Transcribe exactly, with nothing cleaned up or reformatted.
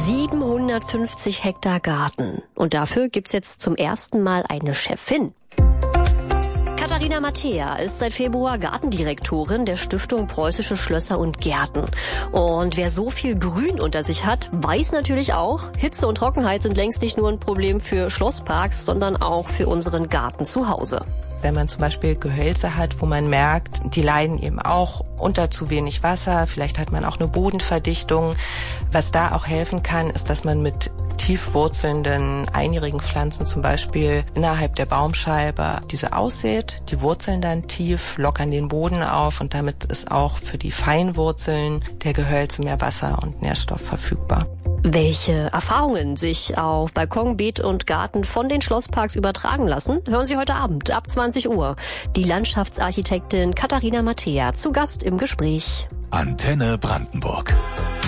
siebenhundertfünfzig Hektar Garten. Und dafür gibt's jetzt zum ersten Mal eine Chefin. Katharina Mattea ist seit Februar Gartendirektorin der Stiftung Preußische Schlösser und Gärten. Und wer so viel Grün unter sich hat, weiß natürlich auch, Hitze und Trockenheit sind längst nicht nur ein Problem für Schlossparks, sondern auch für unseren Garten zu Hause. Wenn man zum Beispiel Gehölze hat, wo man merkt, die leiden eben auch unter zu wenig Wasser, vielleicht hat man auch eine Bodenverdichtung. Was da auch helfen kann, ist, dass man mit tief wurzelnden einjährigen Pflanzen zum Beispiel innerhalb der Baumscheibe diese aussät. Die Wurzeln dann tief, lockern den Boden auf und damit ist auch für die Feinwurzeln der Gehölze mehr Wasser und Nährstoff verfügbar. Welche Erfahrungen sich auf Balkon, Beet und Garten von den Schlossparks übertragen lassen, hören Sie heute Abend ab zwanzig Uhr. Die Landschaftsarchitektin Katharina Mattea zu Gast im Gespräch. Antenne Brandenburg.